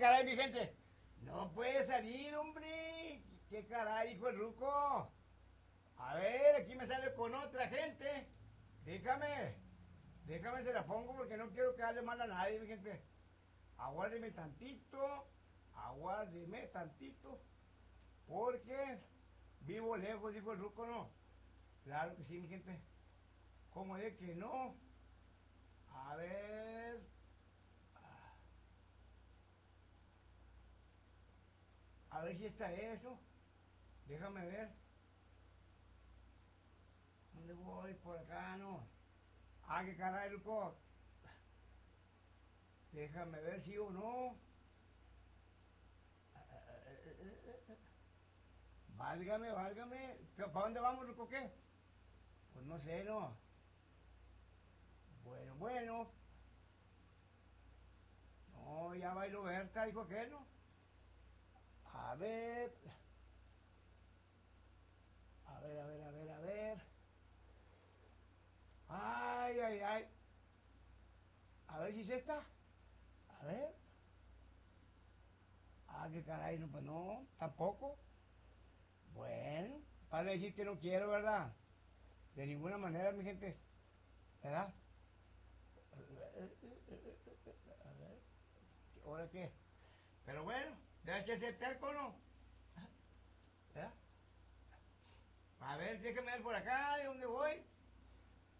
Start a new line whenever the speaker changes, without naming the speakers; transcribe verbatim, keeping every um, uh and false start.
caray, mi gente. No puede salir, hombre. ¿Qué caray, dijo el ruco? A ver, aquí me sale con otra gente. Déjame. Déjame se la pongo porque no quiero quedarle mal a nadie, mi gente. Aguárdeme tantito. Aguárdeme tantito. Porque vivo lejos, dijo el ruco, ¿no? Claro que sí, mi gente. ¿Cómo de que no? A ver. A ver si está eso. Déjame ver. ¿Dónde voy? Por acá, ¿no? Ah, qué caray, loco. Déjame ver si o no. Válgame, válgame. ¿Para dónde vamos, loco, qué? Pues no sé, ¿no? Bueno, bueno. No, ya bailó Berta, dijo que no. A ver. A ver, a ver, a ver, a ver. Ay, ay, ay. A ver si es esta. A ver. Ah, qué caray, no, pues no, tampoco. Bueno, para decir que no quiero, ¿verdad? De ninguna manera, mi gente. ¿Verdad? A ver, ¿ahora qué? Pero bueno, debes que ser terco, ¿no? ¿Verdad? A ver, déjame ver por acá, ¿de dónde voy?